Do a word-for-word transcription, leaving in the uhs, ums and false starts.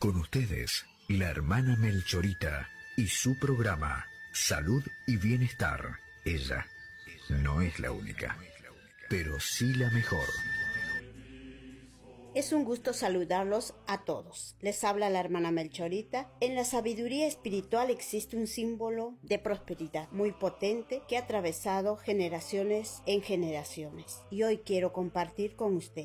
Con ustedes, la hermana Melchorita y su programa Salud y Bienestar. Ella no es la única, pero sí la mejor. Es un gusto saludarlos a todos. Les habla la hermana Melchorita. En la sabiduría espiritual existe un símbolo de prosperidad muy potente que ha atravesado generaciones en generaciones. Y hoy quiero compartir con ustedes